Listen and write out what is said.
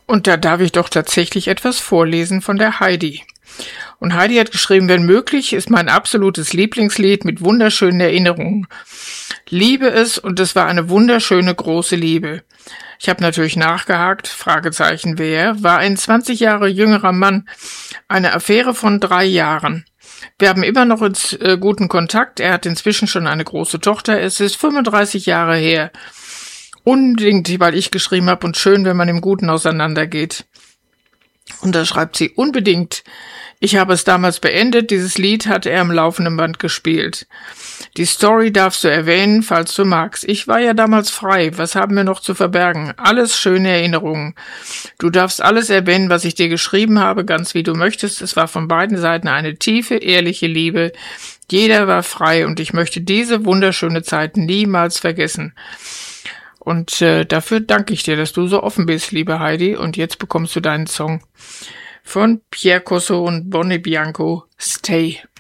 Und da darf ich doch tatsächlich etwas vorlesen von der Heidi. Und Heidi hat geschrieben, wenn möglich, ist mein absolutes Lieblingslied mit wunderschönen Erinnerungen. Liebe es und es war eine wunderschöne große Liebe. Ich habe natürlich nachgehakt, Fragezeichen wer, war ein 20 Jahre jüngerer Mann, eine Affäre von 3 Jahren. Wir haben immer noch guten Kontakt, er hat inzwischen schon eine große Tochter, es ist 35 Jahre her. Unbedingt, weil ich geschrieben habe und schön, wenn man im Guten auseinandergeht. Und da schreibt sie, unbedingt. Ich habe es damals beendet, dieses Lied hatte er am laufenden Band gespielt. Die Story darfst du erwähnen, falls du magst. Ich war ja damals frei, was haben wir noch zu verbergen? Alles schöne Erinnerungen. Du darfst alles erwähnen, was ich dir geschrieben habe, ganz wie du möchtest. Es war von beiden Seiten eine tiefe, ehrliche Liebe. Jeder war frei und ich möchte diese wunderschöne Zeit niemals vergessen. Und dafür danke ich dir, dass du so offen bist, liebe Heidi. Und jetzt bekommst du deinen Song von Pierre Corso und Bonnie Bianco, Stay.